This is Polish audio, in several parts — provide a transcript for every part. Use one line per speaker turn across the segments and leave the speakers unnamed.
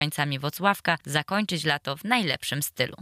mieszkańcami Włocławka zakończyć lato w najlepszym stylu.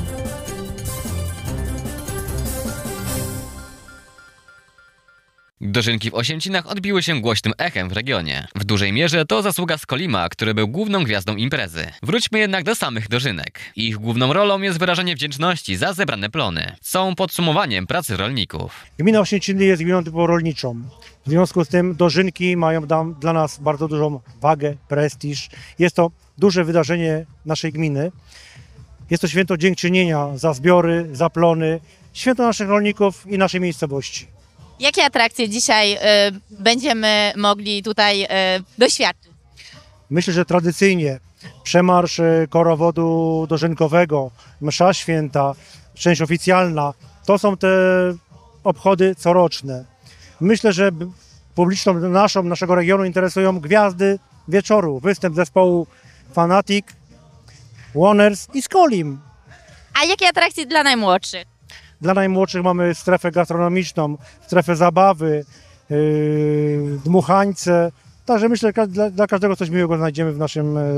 Dożynki w Osięcinach odbiły się głośnym echem w regionie. W dużej mierze to zasługa Skolima, który był główną gwiazdą imprezy. Wróćmy jednak do samych dożynek. Ich główną rolą jest wyrażanie wdzięczności za zebrane plony. Są podsumowaniem pracy rolników.
Gmina Osięciny jest gminą typowo rolniczą. W związku z tym dożynki mają dla nas bardzo dużą wagę, prestiż. Jest to duże wydarzenie naszej gminy. Jest to święto dziękczynienia za zbiory, za plony, święto naszych rolników i naszej miejscowości.
Jakie atrakcje dzisiaj będziemy mogli tutaj doświadczyć?
Myślę, że tradycyjnie przemarsz korowodu dożynkowego, msza święta, część oficjalna, to są te obchody coroczne. Myślę, że publiczność naszego regionu interesują gwiazdy wieczoru, występ zespołu Fanatic, Woners i Skolim.
A jakie atrakcje dla najmłodszych?
Dla najmłodszych mamy strefę gastronomiczną, strefę zabawy, dmuchańce. Także myślę, że dla każdego coś miłego znajdziemy w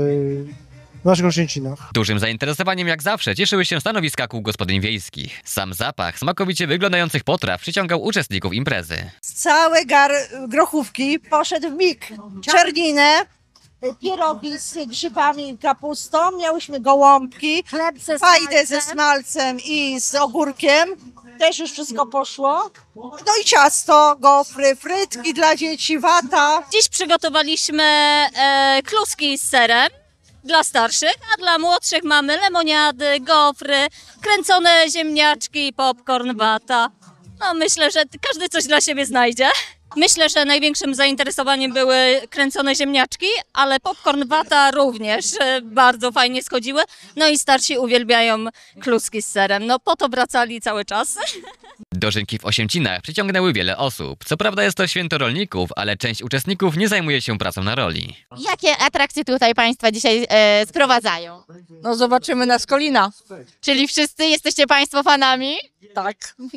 naszych Osięcinach.
Dużym zainteresowaniem jak zawsze cieszyły się stanowiska kół gospodyń wiejskich. Sam zapach smakowicie wyglądających potraw przyciągał uczestników imprezy.
Cały gar grochówki poszedł w mig. Czerninę, pierogi z grzybami i kapustą, miałyśmy gołąbki, fajdę ze smalcem i z ogórkiem. Też już wszystko poszło. No i ciasto, gofry, frytki dla dzieci, wata.
Dziś przygotowaliśmy kluski z serem dla starszych, a dla młodszych mamy lemoniady, gofry, kręcone ziemniaczki, popcorn, wata. No myślę, że każdy coś dla siebie znajdzie. Myślę, że największym zainteresowaniem były kręcone ziemniaczki, ale popcorn, wata również bardzo fajnie schodziły. No i starsi uwielbiają kluski z serem. No po to wracali cały czas.
Dożynki w Osięcinach przyciągnęły wiele osób. Co prawda jest to święto rolników, ale część uczestników nie zajmuje się pracą na roli.
Jakie atrakcje tutaj Państwa dzisiaj sprowadzają?
No zobaczymy na Skolina.
Czyli wszyscy jesteście Państwo fanami?
Tak.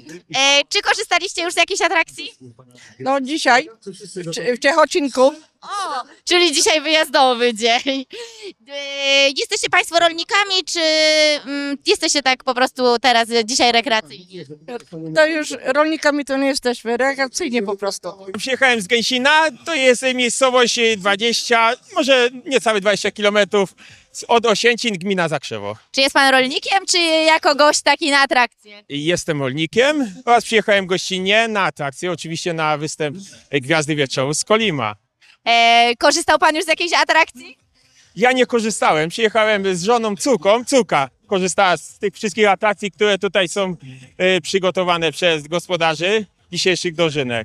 Czy korzystaliście już z jakiejś atrakcji?
No dzisiaj w Ciechocinku.
O, czyli dzisiaj wyjazdowy dzień. Jesteście Państwo rolnikami, czy jesteście tak po prostu teraz dzisiaj rekreacyjni?
To już rolnikami to nie jesteśmy, rekreacyjnie po prostu.
Przyjechałem z Gęsina, to jest miejscowość 20, może niecałe 20 km od Osięcin, gmina Zakrzewo.
Czy jest Pan rolnikiem, czy jako gość taki na atrakcję?
Jestem rolnikiem oraz przyjechałem gościnnie na atrakcję, oczywiście na występ Gwiazdy Wieczoru z Kolima.
Korzystał Pan już z jakiejś atrakcji?
Ja nie korzystałem, przyjechałem z żoną Córka korzystała z tych wszystkich atrakcji, które tutaj są przygotowane przez gospodarzy dzisiejszych dożynek.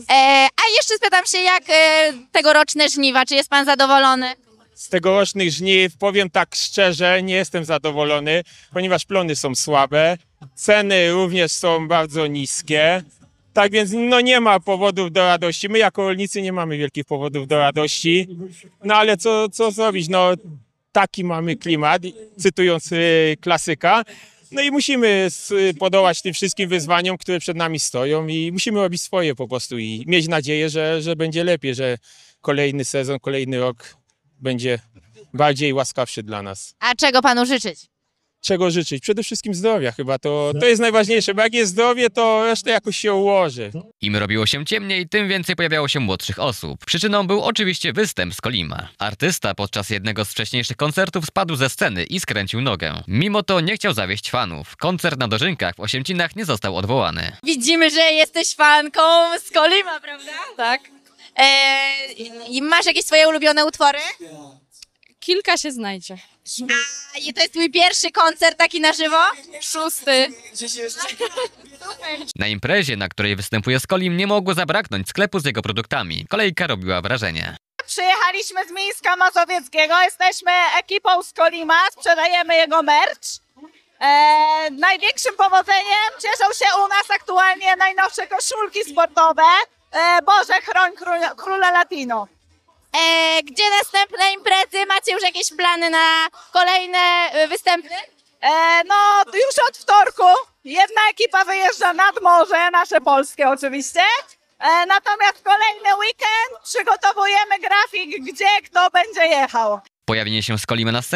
A jeszcze spytam się, jak tegoroczne żniwa, czy jest Pan zadowolony?
Z tegorocznych żniw, powiem tak szczerze, nie jestem zadowolony, ponieważ plony są słabe, ceny również są bardzo niskie. Tak więc no nie ma powodów do radości. My jako rolnicy nie mamy wielkich powodów do radości. No ale co zrobić? No taki mamy klimat, cytując klasyka. No i musimy podołać tym wszystkim wyzwaniom, które przed nami stoją i musimy robić swoje po prostu i mieć nadzieję, że będzie lepiej, że kolejny sezon, kolejny rok będzie bardziej łaskawszy dla nas.
A czego Panu życzyć?
Czego życzyć? Przede wszystkim zdrowia chyba, to jest najważniejsze, bo jak jest zdrowie, to reszta jakoś się ułoży.
Im robiło się ciemniej, tym więcej pojawiało się młodszych osób. Przyczyną był oczywiście występ Skolima. Artysta podczas jednego z wcześniejszych koncertów spadł ze sceny i skręcił nogę. Mimo to nie chciał zawieść fanów. Koncert na Dożynkach w Osięcinach nie został odwołany.
Widzimy, że jesteś fanką Skolima, prawda?
Tak.
Masz jakieś swoje ulubione utwory?
Kilka się znajdzie.
A to jest twój pierwszy koncert taki na żywo?
6.
Na imprezie, na której występuje Skolim, nie mogło zabraknąć sklepu z jego produktami. Kolejka robiła wrażenie.
Przyjechaliśmy z Mińska Mazowieckiego, jesteśmy ekipą Skolima, sprzedajemy jego merch. Największym powodzeniem cieszą się u nas aktualnie najnowsze koszulki sportowe. Boże, chroń króla Latino.
Gdzie następne imprezy? Macie już jakieś plany na kolejne występy?
No już od wtorku jedna ekipa wyjeżdża nad morze, nasze polskie oczywiście. Natomiast kolejny weekend przygotowujemy grafik, gdzie kto będzie jechał.
Pojawienie się Skolimy na scenie